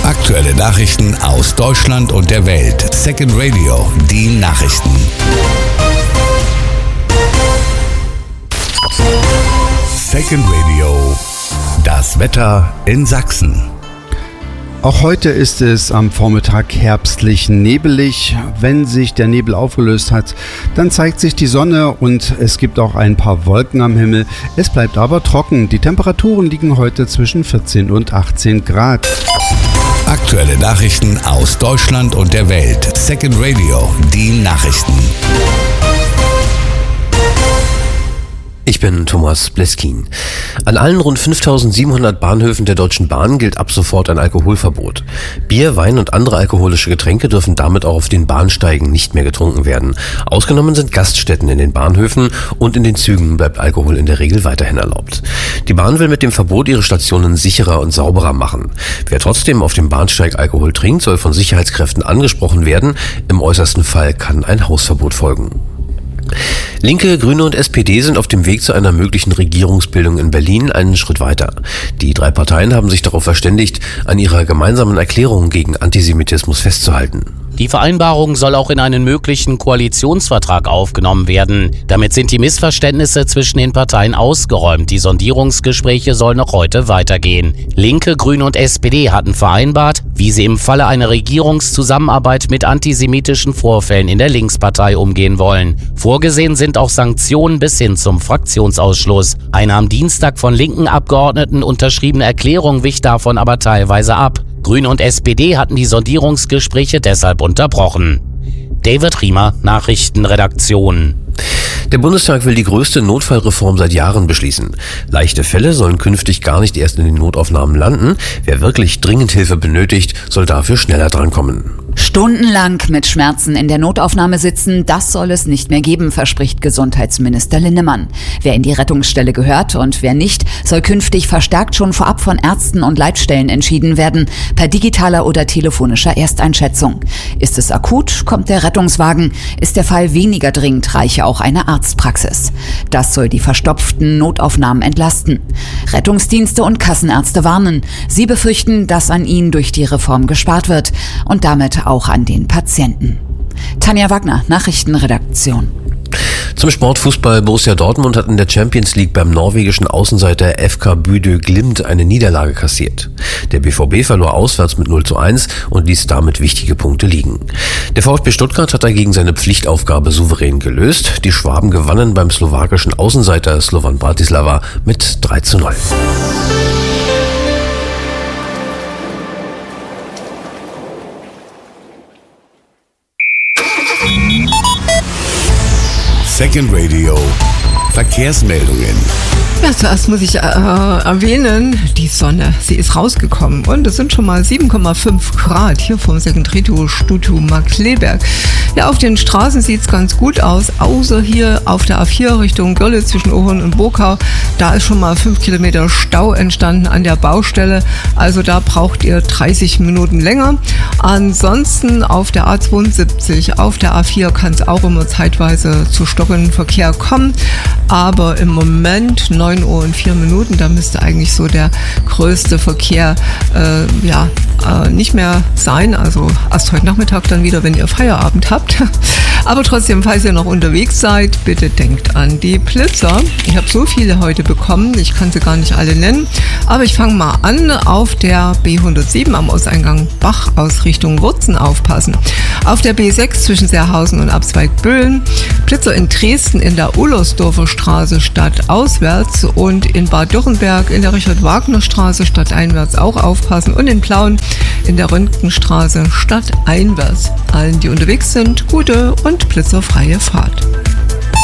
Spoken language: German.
Aktuelle Nachrichten aus Deutschland und der Welt. Second Radio, die Nachrichten. Second Radio, das Wetter in Sachsen. Auch heute ist es am Vormittag herbstlich nebelig. Wenn sich der Nebel aufgelöst hat, dann zeigt sich die Sonne und es gibt auch ein paar Wolken am Himmel. Es bleibt aber trocken. Die Temperaturen liegen heute zwischen 14 und 18 Grad. Aktuelle Nachrichten aus Deutschland und der Welt. Second Radio, die Nachrichten. Ich bin Thomas Bleskin. An allen rund 5.700 Bahnhöfen der Deutschen Bahn gilt ab sofort ein Alkoholverbot. Bier, Wein und andere alkoholische Getränke dürfen damit auch auf den Bahnsteigen nicht mehr getrunken werden. Ausgenommen sind Gaststätten in den Bahnhöfen und in den Zügen bleibt Alkohol in der Regel weiterhin erlaubt. Die Bahn will mit dem Verbot ihre Stationen sicherer und sauberer machen. Wer trotzdem auf dem Bahnsteig Alkohol trinkt, soll von Sicherheitskräften angesprochen werden. Im äußersten Fall kann ein Hausverbot folgen. Linke, Grüne und SPD sind auf dem Weg zu einer möglichen Regierungsbildung in Berlin einen Schritt weiter. Die drei Parteien haben sich darauf verständigt, an ihrer gemeinsamen Erklärung gegen Antisemitismus festzuhalten. Die Vereinbarung soll auch in einen möglichen Koalitionsvertrag aufgenommen werden. Damit sind die Missverständnisse zwischen den Parteien ausgeräumt. Die Sondierungsgespräche sollen noch heute weitergehen. Linke, Grüne und SPD hatten vereinbart, wie sie im Falle einer Regierungszusammenarbeit mit antisemitischen Vorfällen in der Linkspartei umgehen wollen. Vorgesehen sind auch Sanktionen bis hin zum Fraktionsausschluss. Eine am Dienstag von linken Abgeordneten unterschriebene Erklärung wich davon aber teilweise ab. Grüne und SPD hatten die Sondierungsgespräche deshalb unterbrochen. David Riemer, Nachrichtenredaktion. Der Bundestag will die größte Notfallreform seit Jahren beschließen. Leichte Fälle sollen künftig gar nicht erst in den Notaufnahmen landen. Wer wirklich dringend Hilfe benötigt, soll dafür schneller drankommen. Stundenlang mit Schmerzen in der Notaufnahme sitzen, das soll es nicht mehr geben, verspricht Gesundheitsminister Linnemann. Wer in die Rettungsstelle gehört und wer nicht, soll künftig verstärkt schon vorab von Ärzten und Leitstellen entschieden werden, per digitaler oder telefonischer Ersteinschätzung. Ist es akut, kommt der Rettungswagen. Ist der Fall weniger dringend, reiche auch eine Arztpraxis. Das soll die verstopften Notaufnahmen entlasten. Rettungsdienste und Kassenärzte warnen. Sie befürchten, dass an ihnen durch die Reform gespart wird und damit auch an den Patienten. Tanja Wagner, Nachrichtenredaktion. Zum Sportfußball. Borussia Dortmund hat in der Champions League beim norwegischen Außenseiter FK Bodø Glimt eine Niederlage kassiert. Der BVB verlor auswärts mit 0:1 und ließ damit wichtige Punkte liegen. Der VfB Stuttgart hat dagegen seine Pflichtaufgabe souverän gelöst. Die Schwaben gewannen beim slowakischen Außenseiter Slovan Bratislava mit 3:0. Second Radio, Verkehrsmeldungen. Ja, zuerst muss ich erwähnen, die Sonne, sie ist rausgekommen und es sind schon mal 7,5 Grad hier vom Second Radio Studio Markkleeberg. Ja, auf den Straßen sieht es ganz gut aus, außer hier auf der A4 Richtung Görlitz zwischen Ohren und Burkau. Da ist schon mal 5 Kilometer Stau entstanden an der Baustelle, also da braucht ihr 30 Minuten länger. Ansonsten auf der A72, auf der A4 kann es auch immer zeitweise zu stockendem Verkehr kommen, aber im Moment 9 Uhr und 4 Minuten, da müsste eigentlich so der größte Verkehr nicht mehr sein, also erst heute Nachmittag dann wieder, wenn ihr Feierabend habt. Aber trotzdem, falls ihr noch unterwegs seid, bitte denkt an die Blitzer. Ich habe so viele heute bekommen, ich kann sie gar nicht alle nennen, aber ich fange mal an. Auf der B107 am Osteingang Bach aus Richtung Wurzen aufpassen. Auf der B6 zwischen Seerhausen und Abzweig-Böhlen, Blitzer in Dresden in der Ullersdorfer Straße stadtauswärts und in Bad Dürrenberg in der Richard-Wagner-Straße stadteinwärts auch aufpassen und in Plauen in der Röntgenstraße stadteinwärts. Allen, die unterwegs sind, gute und blitzerfreie Fahrt.